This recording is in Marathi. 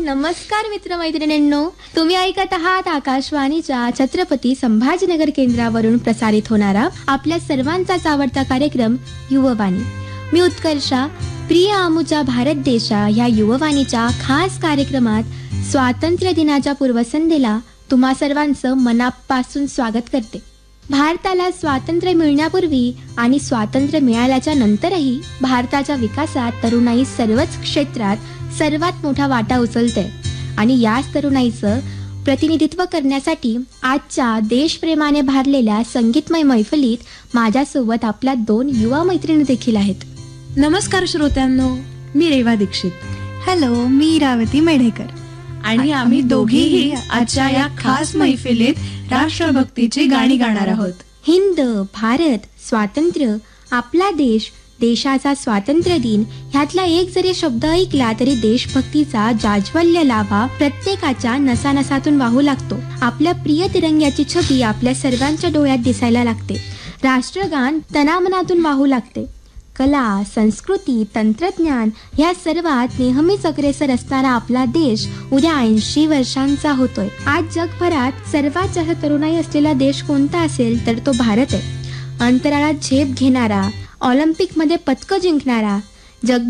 नमस्कार मित्रमैत्रिणींनो, तुम्ही ऐकत आहात आकाशवाणीच्या छत्रपती संभाजीनगर केंद्रावरून प्रसारित होणारा आपल्या सर्वांचाच आवडता कार्यक्रम युववाणी. मी उत्कर्षा, प्रिय आमुच्या भारत देशा ह्या युववाणीच्या खास कार्यक्रमात स्वातंत्र्य दिनाच्या पूर्वसंध्येला तुम्हा सर्वांचं मनापासून स्वागत करते. भारताला स्वातंत्र्य मिळण्यापूर्वी आणि स्वातंत्र्य मिळाल्याच्या नंतरही भारताच्या विकासात तरुणाई सर्वच क्षेत्रात सर्वात मोठा वाटा उचलते आणि याच तरुणाईचं प्रतिनिधित्व करण्यासाठी आजच्या देशप्रेमाने भारलेल्या संगीतमय मैफलीत माझ्यासोबत आपल्या 2 युवा मैत्रिणी देखील आहेत. नमस्कार श्रोत्यांनो, मी रेवा दीक्षित. हॅलो, मी रावती मेढेकर. आणि आम्ही दोघीही आजच्या या खास मैफिलीत राष्ट्रभक्तीची गाणी गाणार आहोत. हिंद, भारत, स्वातंत्र्य, आपला देश, देशाचा स्वातंत्र्य दिन ह्यातला एक जरी शब्द ऐकला तरी देशभक्तीचा जाज्वल्य लावा प्रत्येकाच्या नसानसातून वाहू लागतो. आपल्या प्रिय तिरंग्याची छबी आपल्या सर्वांच्या डोळ्यात दिसायला लागते. राष्ट्रगान तनामनातून वाहू लागते. कला, संस्कृती, तंत्रज्ञान ह्या सर्वात नेहमीच अग्रेसर असणारा आपला देश उद्या 80 वर्षांचा होतोय. आज जगभरात सर्वात जास्त तरुणाई असलेला देश कोणता असेल तर तो भारत आहे. अंतराळात झेप घेणारा, ऑलिम्पिकमध्ये पदकं जिंकणारा,